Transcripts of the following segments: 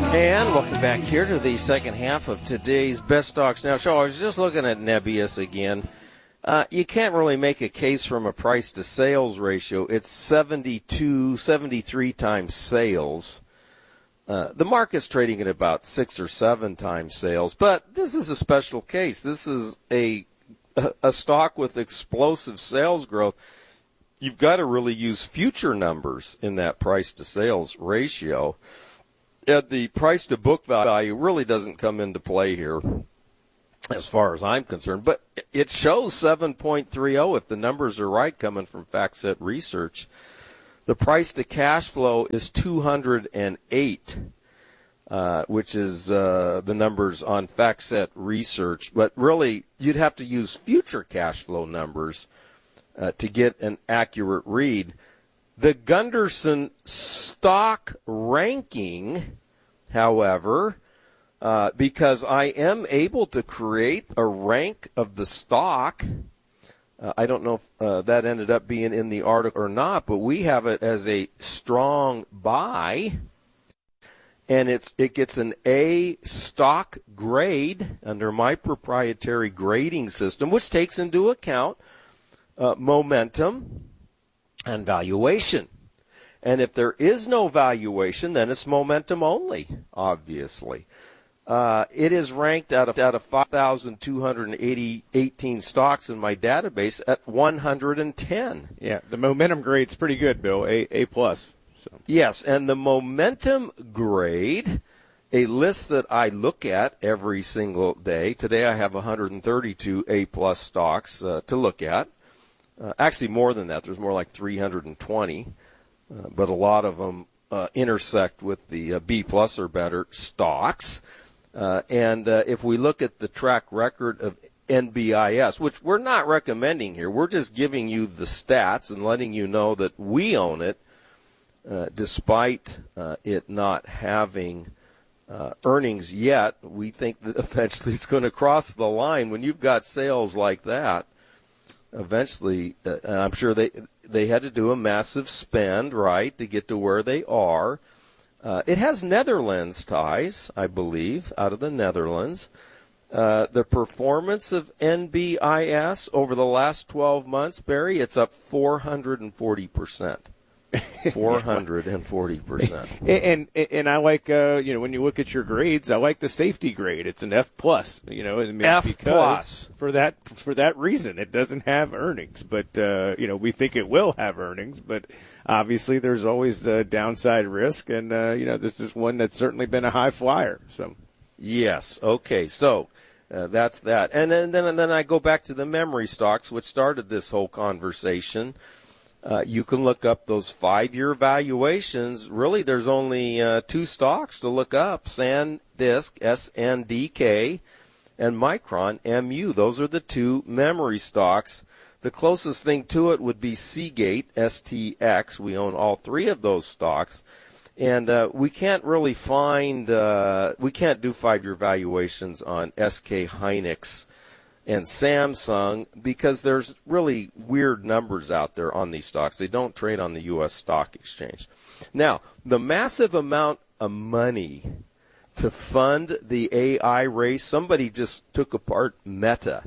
And welcome back here to the second half of today's Best Stocks Now show. I was just looking at Nebius again. You can't really make a case from a price to sales ratio. It's 73 times sales. The market's trading at about 6 or 7 times sales, but this is a special case. This is a stock with explosive sales growth. You've got to really use future numbers in that price to sales ratio. The price to book value really doesn't come into play here as far as I'm concerned, but it shows 7.30 if the numbers are right coming from FactSet Research. The price to cash flow is 208, which is the numbers on FactSet Research, but really you'd have to use future cash flow numbers to get an accurate read. The Gunderson stock ranking, however, because I am able to create a rank of the stock, I don't know if that ended up being in the article or not, but we have it as a strong buy, and it gets an A stock grade under my proprietary grading system, which takes into account momentum and valuation. And if there is no valuation, then it's momentum only, obviously. It is ranked out of 5,218 stocks in my database at 110. Yeah, the momentum grade's pretty good, Bill, A plus. So. Yes, and the momentum grade, a list that I look at every single day. Today I have 132 A plus stocks to look at. Actually, more than that. There's more like 320, but a lot of them intersect with the B plus or better stocks. And if we look at the track record of NBIS, which we're not recommending here, we're just giving you the stats and letting you know that we own it, despite it not having earnings yet. We think that eventually it's going to cross the line. When you've got sales like that, eventually, I'm sure they had to do a massive spend, right, to get to where they are. It has Netherlands ties, I believe, out of the Netherlands. The performance of NBIS over the last 12 months, Barry, it's up 440%. 440%. And I like, when you look at your grades, I like the safety grade. It's an F plus, F plus. For that reason. It doesn't have earnings, but, we think it will have earnings, but obviously there's always the downside risk. And, this is one that's certainly been a high flyer. So. Yes. Okay. So, that's that. And then I go back to the memory stocks, which started this whole conversation. You can look up those 5-year valuations. Really, there's only 2 stocks to look up, SanDisk, SNDK, and Micron, MU. Those are the 2 memory stocks. The closest thing to it would be Seagate, STX. We own all 3 of those stocks. And we can't really find, we can't do 5-year valuations on SK Hynix and Samsung because there's really weird numbers out there on these stocks. They don't trade on the U.S. Stock Exchange. Now, the massive amount of money to fund the AI race, somebody just took apart Meta.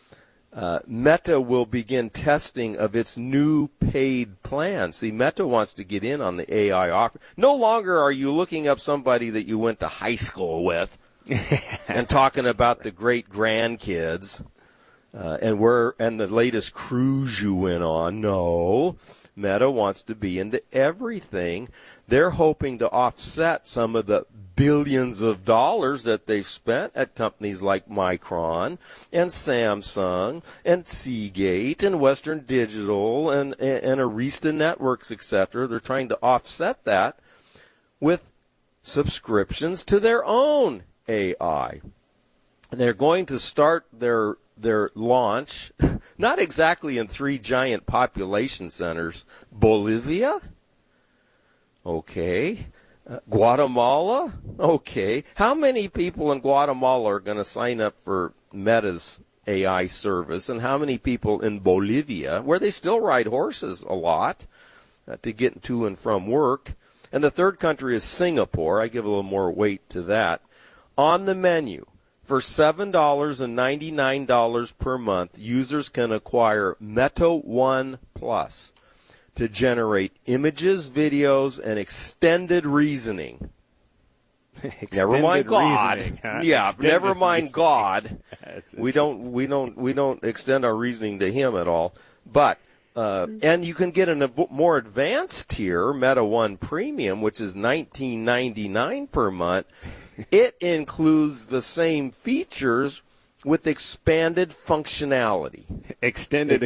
Meta will begin testing of its new paid plan. See, Meta wants to get in on the AI offer. No longer are you looking up somebody that you went to high school with and talking about the great grandkids and the latest cruise you went on. No, Meta wants to be into everything. They're hoping to offset some of the billions of dollars that they've spent at companies like Micron and Samsung and Seagate and Western Digital and Arista Networks, etc. They're trying to offset that with subscriptions to their own AI. And they're going to start their launch, not exactly in 3 giant population centers. Bolivia? Okay. Guatemala? Okay. How many people in Guatemala are going to sign up for Meta's AI service, and how many people in Bolivia, where they still ride horses a lot to get to and from work, And the third country is Singapore. I give a little more weight to that. On the menu, for $7.99 per month, users can acquire Meta One Plus to generate images, videos, and extended reasoning. Never mind God. Huh? Yeah, Extended never mind reasoning. God. We don't extend our reasoning to him at all. But and you can get a more advanced tier, Meta One Premium, which is $19.99 per month. It includes the same features with expanded functionality. Extended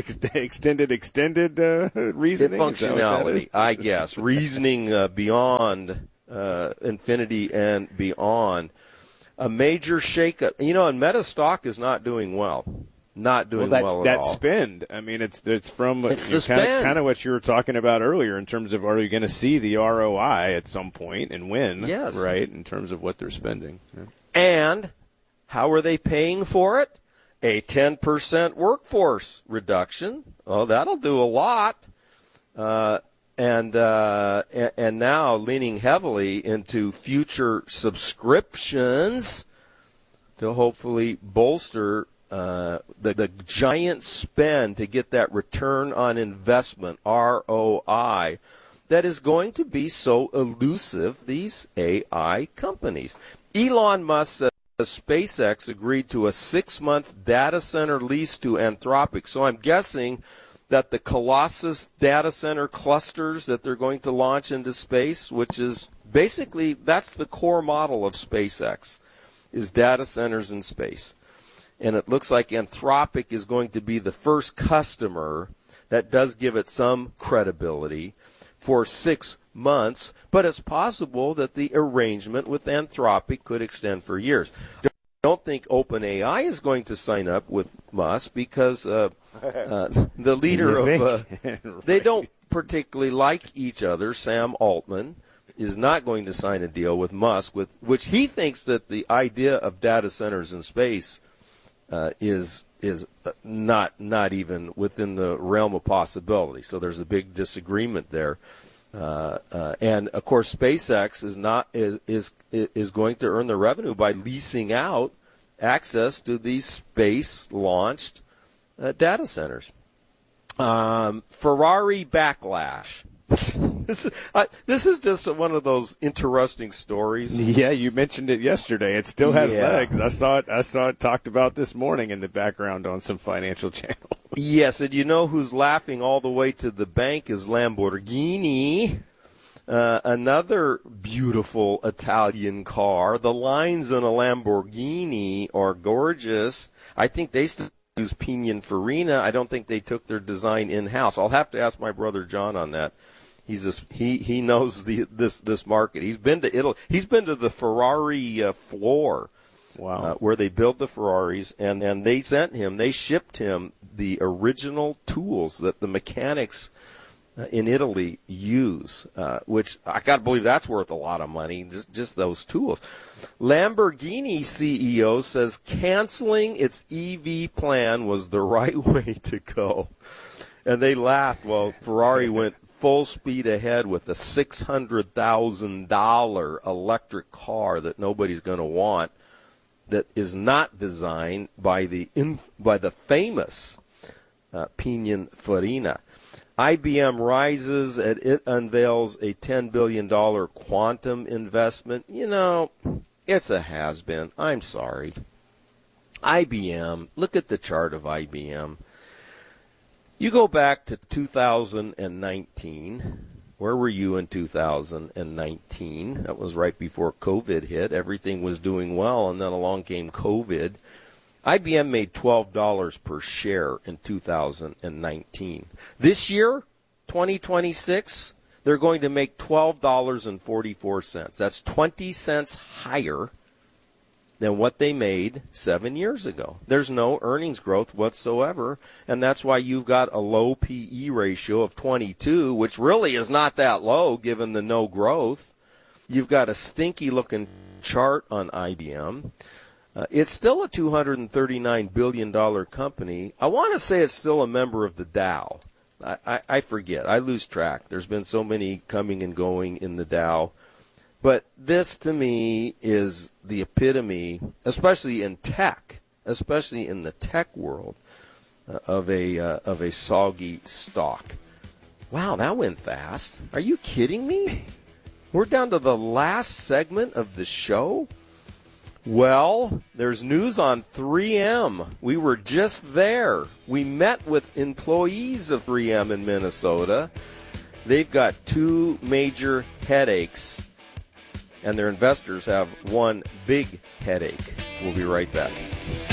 reasoning? Functionality, I guess. Reasoning beyond infinity and beyond. A major shakeup. And Meta stock is not doing well. Not doing well at that all. spend. I mean, it's from It's the spend. kind of what you were talking about earlier in terms of, are you going to see the ROI at some point and when? Yes. Right, in terms of what they're spending. Yeah. And how are they paying for it? A 10% workforce reduction. Oh, that'll do a lot. And now leaning heavily into future subscriptions to hopefully bolster the giant spend to get that return on investment, ROI, that is going to be so elusive, these AI companies. Elon Musk says SpaceX agreed to a 6-month data center lease to Anthropic. So I'm guessing that the Colossus data center clusters that they're going to launch into space, which is basically, that's the core model of SpaceX, is data centers in space. And it looks like Anthropic is going to be the first customer that does give it some credibility for 6 months, but it's possible that the arrangement with Anthropic could extend for years. Don't think OpenAI is going to sign up with Musk because the leader of they don't particularly like each other. Sam Altman is not going to sign a deal with Musk, with which he thinks that the idea of data centers in space is not even within the realm of possibility. So there's a big disagreement there. And of course, SpaceX is going to earn the revenue by leasing out access to these space-launched data centers. Ferrari backlash. This is just one of those interesting stories. Yeah, you mentioned it yesterday. It still has legs. I saw it talked about this morning in the background on some financial channel. Yes, and you know who's laughing all the way to the bank is Lamborghini. Another beautiful Italian car. The lines on a Lamborghini are gorgeous. I think they still use Pininfarina. I don't think they took their design in-house. I'll have to ask my brother John on that. He knows this market. He's been to Italy. He's been to the Ferrari floor. Wow. Where they build the Ferraris, and they shipped him the original tools that the mechanics in Italy use, which I got to believe that's worth a lot of money, just those tools. Lamborghini CEO says canceling its EV plan was the right way to go. And they laughed. Well, Ferrari went full speed ahead with a $600,000 electric car that nobody's going to want, that is not designed by the famous Pininfarina. IBM rises as it unveils a $10 billion quantum investment. You know, it's a has-been. I'm sorry. IBM, look at the chart of IBM. You go back to 2019. Where were you in 2019? That was right before COVID hit. Everything was doing well, and then along came COVID. IBM made $12 per share in 2019. This year, 2026, they're going to make $12.44. That's 20 cents higher than what they made 7 years ago. There's no earnings growth whatsoever, and that's why you've got a low PE ratio of 22, which really is not that low given the no growth. You've got a stinky-looking chart on IBM. It's still a $239 billion company. I want to say it's still a member of the Dow. I forget. I lose track. There's been so many coming and going in the Dow. But this, to me, is the epitome, especially in tech, especially in the tech world, of a soggy stock. Wow, that went fast. Are you kidding me? We're down to the last segment of the show? Well, there's news on 3M. We were just there. We met with employees of 3M in Minnesota. They've got two major headaches, and their investors have one big headache. We'll be right back.